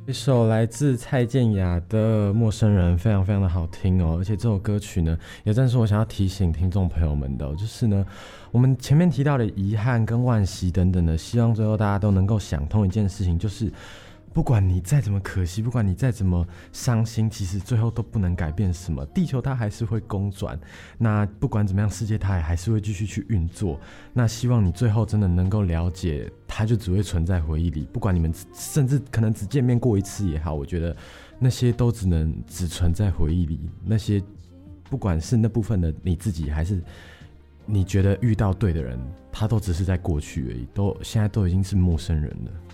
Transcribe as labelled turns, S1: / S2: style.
S1: 一首来自蔡健雅的《陌生人》，非常非常的好听哦。而且这首歌曲呢，也正是我想要提醒听众朋友们的哦，就是呢，我们前面提到的遗憾跟惋惜等等的，希望最后大家都能够想通一件事情，就是不管你再怎么可惜，不管你再怎么伤心，其实最后都不能改变什么。地球它还是会公转，那不管怎么样，世界它也还是会继续去运作。那希望你最后真的能够了解，它就只会存在回忆里。不管你们甚至可能只见面过一次也好，我觉得那些都只存在回忆里。那些不管是那部分的你自己，还是你觉得遇到对的人，他都只是在过去而已，现在都已经是陌生人了。